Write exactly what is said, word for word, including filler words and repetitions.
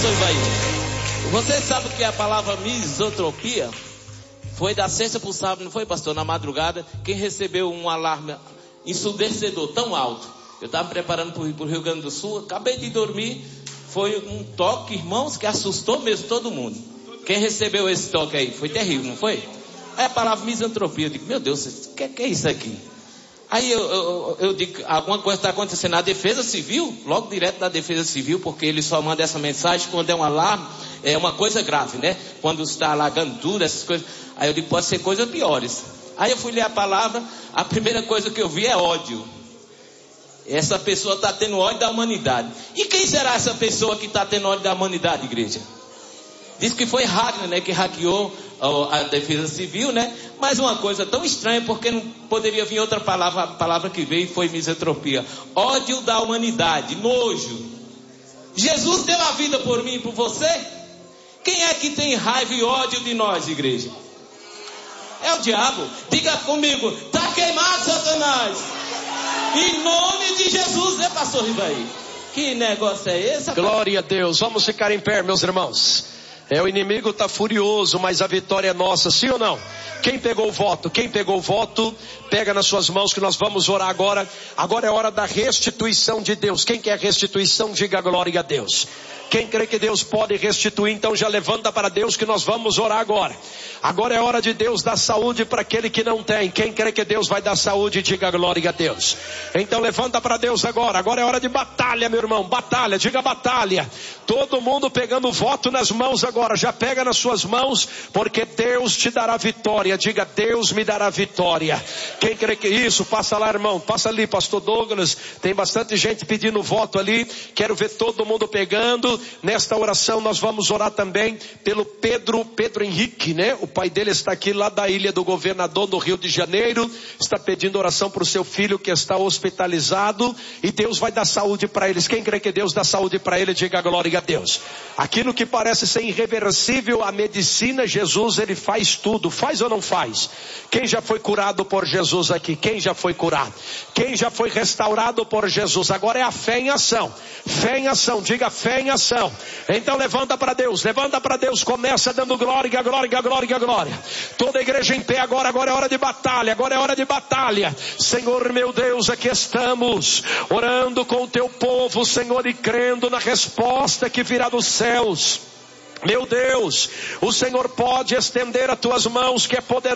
pastor Ivaí. Você sabe o que é a palavra misantropia? Foi da sexta para o sábado, não foi, pastor? Na madrugada, quem recebeu um alarme ensurdecedor tão alto. Eu estava me preparando para o Rio Grande do Sul, acabei de dormir. Foi um toque, irmãos, que assustou mesmo todo mundo. Quem recebeu esse toque aí? Foi terrível, não foi? Aí a palavra misantropia, eu digo, meu Deus, o que, que é isso aqui? Aí eu, eu, eu digo, alguma coisa está acontecendo na Defesa Civil, logo direto da Defesa Civil, porque ele só manda essa mensagem quando é um alarme, é uma coisa grave, né? Quando está alagando tudo, essas coisas. Aí eu digo, pode ser coisas piores. Aí eu fui ler a palavra, a primeira coisa que eu vi é ódio. Essa pessoa está tendo ódio da humanidade. E quem será essa pessoa que está tendo ódio da humanidade, igreja? Diz que foi Wagner, né, que hackeou a Defesa Civil, né? Mas uma coisa tão estranha, porque não poderia vir outra palavra, a palavra que veio foi misantropia. Ódio da humanidade, nojo. Jesus deu a vida por mim e por você? Quem é que tem raiva e ódio de nós, igreja? É o diabo. Diga comigo, tá queimado, Satanás. Em nome de Jesus, né, pastor Rivaí? Que negócio é esse? Glória a Deus. Vamos ficar em pé, meus irmãos. É, o inimigo está furioso, mas a vitória é nossa, sim ou não? Quem pegou o voto? Quem pegou o voto, pega nas suas mãos que nós vamos orar agora. Agora é hora da restituição de Deus. Quem quer restituição, diga glória a Deus. Quem crê que Deus pode restituir, então já levanta para Deus que nós vamos orar agora. Agora é hora de Deus dar saúde para aquele que não tem. Quem crê que Deus vai dar saúde, diga glória a Deus. Então levanta para Deus agora. Agora é hora de batalha, meu irmão. Batalha, diga batalha. Todo mundo pegando o voto nas mãos agora. Já pega nas suas mãos, porque Deus te dará vitória. Diga, Deus me dará vitória. Quem crê que isso, passa lá, irmão. Passa ali, pastor Douglas. Tem bastante gente pedindo voto ali. Quero ver todo mundo pegando. Nesta oração nós vamos orar também pelo Pedro, Pedro Henrique, né? O pai dele está aqui lá da Ilha do Governador, no Rio de Janeiro. Está pedindo oração para o seu filho que está hospitalizado. E Deus vai dar saúde para eles. Quem crê que Deus dá saúde para ele, diga glória a Deus. Aquilo que parece ser irreversível, a medicina, Jesus, ele faz tudo. Faz ou não faz? Quem já foi curado por Jesus aqui? Quem já foi curado? Quem já foi restaurado por Jesus? Agora é a fé em ação. Fé em ação, diga fé em ação. Então levanta para Deus, levanta para Deus, começa dando glória, glória, glória, glória. Toda a igreja em pé agora, agora é hora de batalha, agora é hora de batalha. Senhor meu Deus, aqui estamos, orando com o teu povo, Senhor, e crendo na resposta que virá dos céus. Meu Deus, o Senhor pode estender as tuas mãos, que é poderoso.